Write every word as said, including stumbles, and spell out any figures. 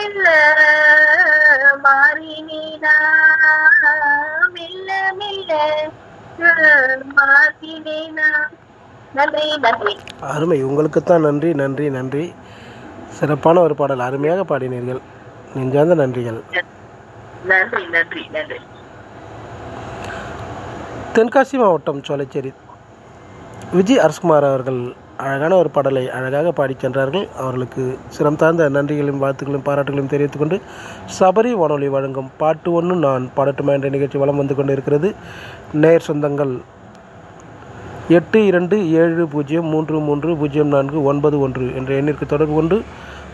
மெல்ல மாறினேனா மெல்ல மெல்ல மாறினேனா. நன்றி நன்றி. அருமை, உங்களுக்குத்தான் நன்றி நன்றி நன்றி. சிறப்பான ஒரு பாடல், அருமையாக பாடினீர்கள். நெஞ்சார்ந்த நன்றிகள். நன்றி நன்றி நன்றி. தென்காசி மாவட்டம் சோலைச்சேரி விஜய் அரசகுமார் அவர்கள் அழகான ஒரு பாடலை அழகாக பாடிச் சென்றார்கள். அவர்களுக்கு சிரம் தாழ்ந்த நன்றிகளையும் வாழ்த்துக்களையும் பாராட்டுகளையும் தெரிவித்துக் கொண்டு, சபரி வானொலி வழங்கும் பாட்டு ஒன்று நான் பாடட்டுமா என்ற நிகழ்ச்சி வலம் வந்து கொண்டு இருக்கிறது. நேயர் சொந்தங்கள் எட்டு இரண்டு ஏழு பூஜ்ஜியம் மூன்று மூன்று பூஜ்ஜியம் நான்கு ஒன்பது ஒன்று என்ற எண்ணிற்கு தொடர்பு கொண்டு